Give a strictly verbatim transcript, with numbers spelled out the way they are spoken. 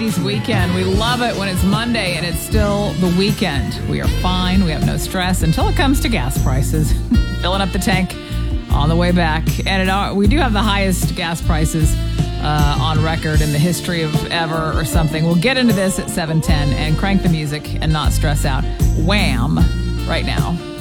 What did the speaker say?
ladies' weekend. We love it when it's Monday and it's still the weekend. We are fine. We have no stress until it comes to gas prices. Filling up the tank on the way back. And it are, we do have the highest gas prices uh, on record in the history of ever or something. We'll get into this at seven ten and crank the music and not stress out. Wham! Right now.